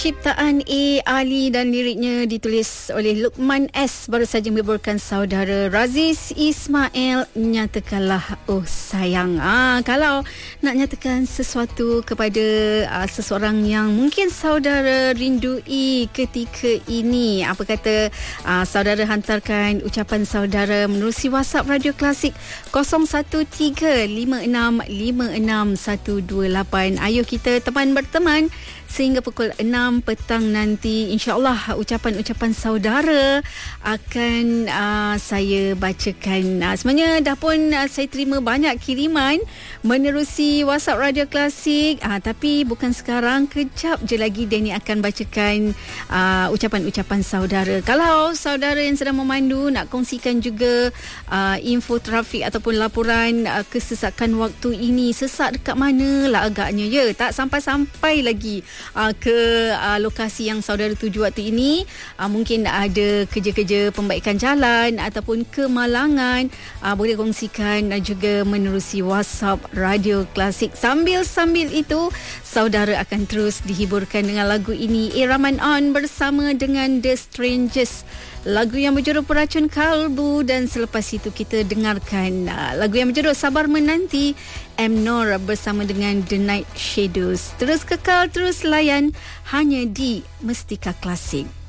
Ciptaan A. Ali dan liriknya ditulis oleh Luqman S. Baru saja meliburkan saudara Raziz Ismail, Nyatakanlah Oh Sayang. Kalau nak nyatakan sesuatu kepada seseorang yang mungkin saudara rindui ketika ini, apa kata saudara hantarkan ucapan saudara menerusi WhatsApp Radio Klasik 0135656128. Ayo kita teman berteman sehingga pukul 6 petang nanti. InsyaAllah ucapan-ucapan saudara akan saya bacakan. Sebenarnya dah pun saya terima banyak kiriman menerusi WhatsApp Radio Klasik. Tapi bukan sekarang. Kejap je lagi Danny akan bacakan ucapan-ucapan saudara. Kalau saudara yang sedang memandu nak kongsikan juga info trafik ataupun laporan kesesakan waktu ini, sesak dekat mana lah agaknya, ya? Tak sampai-sampai lagi ke lokasi yang saudara tuju waktu ini. Mungkin ada kerja-kerja pembaikan jalan ataupun kemalangan, boleh kongsikan dan juga menerusi WhatsApp Radio Klasik. Sambil itu saudara akan terus dihiburkan dengan lagu ini, Rahman On bersama dengan The Strangers, lagu yang berjudul Peracun Kalbu. Dan selepas itu kita dengarkan lagu yang berjudul Sabar Menanti, M. Noor bersama dengan The Night Shadows. Terus kekal, terus layan hanya di Mestika Klasik.